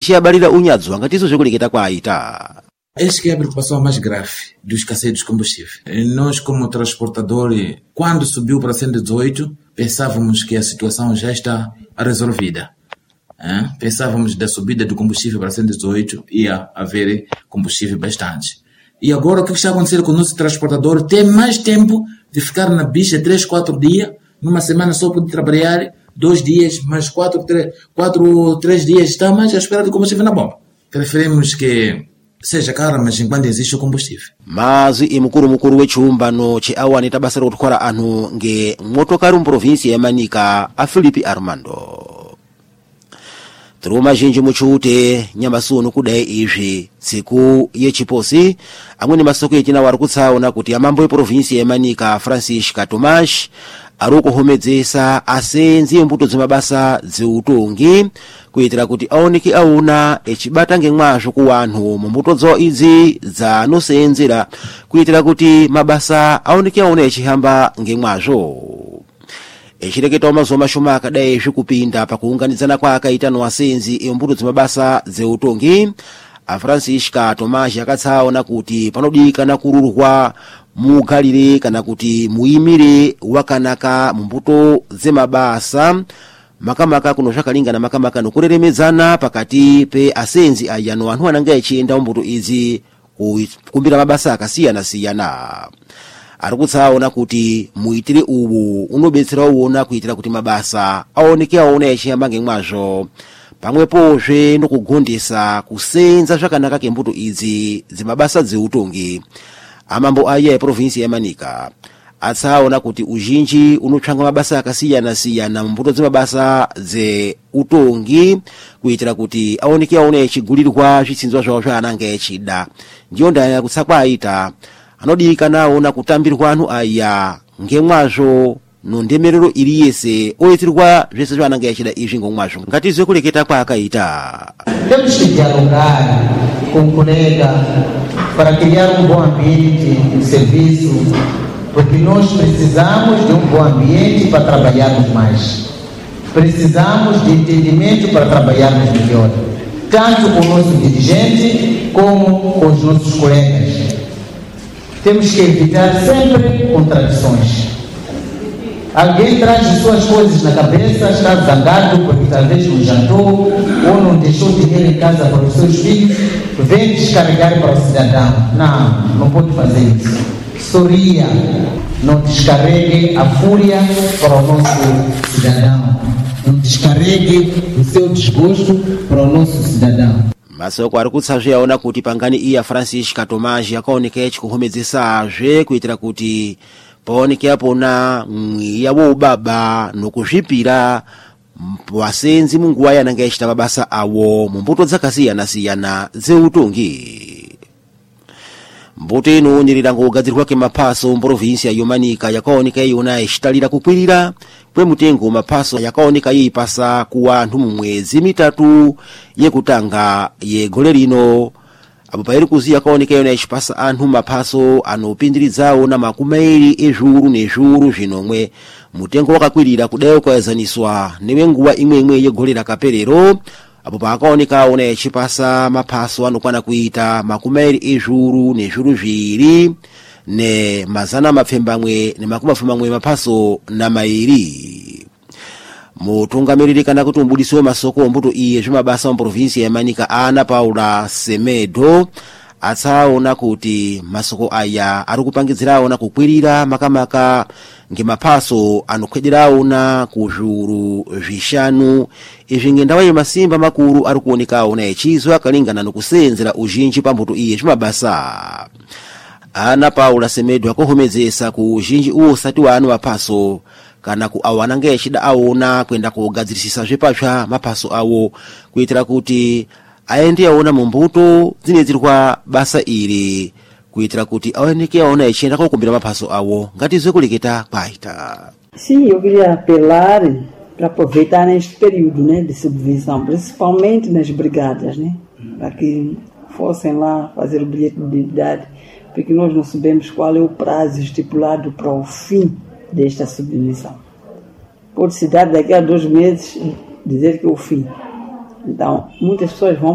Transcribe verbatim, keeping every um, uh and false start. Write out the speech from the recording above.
chiabalira unyadzo ngatizo zvekuleketa kwa aita. Essa que é a preocupação mais grave do escassez dos combustíveis. Nós, como transportador, quando subiu para cento e dezoito, pensávamos que a situação já está resolvida. É? Pensávamos da subida do combustível para cento e dezoito ia haver combustível bastante. E agora o que está acontecendo com o nosso transportador? Tem mais tempo de ficar na bicha três, quatro dias, numa semana só pode trabalhar dois dias, mais quatro, três, quatro, três dias está mais à espera do combustível na bomba. Preferimos que seja caro, mas enquanto existe o combustível. Mazi imukuru mukuru wechiumbano cheawanita basa rekutwara anhu nge motokari muprovinsi yemanika a Filipe Armando. Turuma zhinji muchiute nyamasuno kudai izvi tsiku yechiposi amweni masoko echina wari kutsaona kuti amambo eprovinsi yemanika Francisca Tomas ari kuhomedzesa asenzi embuto dzemabasa dzeutongi kuitira kuti aoneke auna echibata ngemwazvo kuwanhu mumbuto dzawo idzi dzanoseenzera kuitira kuti mabasa aoneke auna echihamba ngemwazvo. Echireketawo mazuva mashoma akadai zvikupinda pakuunganidzana kwa akaitano asenzi embuto dzemabasa dzeutongi a Francisca Tomas akatsaona kuti panodikana kururwa mugalire kana kuti muimire wakanaka mumbuto dzemabasa makamaka kuno zvakalingana makamaka nokureremedzana pakati pe asenzi ayano anhu ananga echienda mumbuto idzi kukumbira mabasa akasiyana siyana. Ari kutsaona kuti muitire uwu unobetsera uona kuitira kuti mabasa aoneke aona echiyamba ngemwazvo pamwepozve nokugondesa kusenza zvakanaka kembuto idzi dzemabasa dzeutongi. Amambo aya eprovinsi yemanika atsaona kuti uzhinji unotsvanga mabasa akasiyana siyana mumbuto dzemabasa dzeutongi kuitira kuti aoneke aona echigulirwa zvitsinzwa zvawo zvaananga echida. Ndiyo ndaya kutsakwa aita anodikana aona kutambirwa anhu aya ngemwazvo nondemerero iri yese oitirwa zvese zvaananga echida izvi ngomwazvo. Ngatizwe kuleketa kwa akaita. Temos que dialogar com o colega para criar um bom ambiente de serviço, porque nós precisamos de um bom ambiente para trabalharmos mais. Precisamos de entendimento para trabalharmos melhor, tanto com o nosso dirigente como com os nossos colegas. Temos que evitar sempre contradições. Alguém traz as suas coisas na cabeça, está zangado porque talvez não jantou ou não deixou dinheiro em casa para os seus filhos, vem descarregar para o cidadão. Não, não pode fazer isso. Sorria, não descarregue a fúria para o nosso cidadão. Não descarregue o seu desgosto para o nosso cidadão. Masoko ari kutsazve yaona kuti pangani iya Francisca Tomas yakaoneka echikuhomedzesazve kuitira kuti paoneke apona mwiya woubaba nokuzvipira vasenzi munguva yananga echita mabasa awo mumbuto dzakasiyana siyana dzeutongi. Mbuto inoonera ngogadzirwa kemapaso muprovinsi yomanika yakaoneka iona ichitalira kukwirira kwemutengo mapaso yakaoneka yeipasa kuwanhu mumwedzi mitatu yekutanga yegole rino. Apo pairi kuziya yakaoneka iona ichipasa anhu mapaso anopindiridzawo na makumairi ezhuru nezhuru zvinomwe mutengo wakakwirira kudai kwazaniswa newenguva imwe imwe yegole rakaperero. Apo paakaoneka aona echipasa mapaso anokwana kuita makumairi ezhuru nezhuru zviri ne mazana mapfembamwe ne makumi mapfembamwe mapaso na mairi. Mutungamiriri kana kuti mubudisi wemasoko mbuto iye zvemabasa muprovinsi yemanika Ana Paula Semedo atsaona kuti masoko aya ari kupangidzira aona kukwirira makamaka ngemapaso anokwedera aona kuzhuru zvishanu. Izvi ngendawa yemasimba makuru ari kuoneka aona echizwa akalingana nokuseenzera uzhinji pambuto iye zvemabasa. Ana Paula Semedo akohomedzesa ku uzhinji usati wa anu mapaso kana ku awananga echida aona kwenda kugadzirisisa zvepatsva mapaso awo kuitira kuti aende aona mumbuto dzinedzirwa basa iri kuitira kuti aoneke aona echienda kokumbira mapaso awo. Ngatizwe kuleketa kwaita. Sim, eu queria apelar para aproveitar neste período, né, de subvenção, principalmente nas brigadas, né, para que fossem lá fazer o bilhete de identidade, porque nós não sabemos qual é o prazo estipulado para o fim desta subvenção. Pode-se dar daqui a dois meses dizer que é o fim. Então, muitas pessoas vão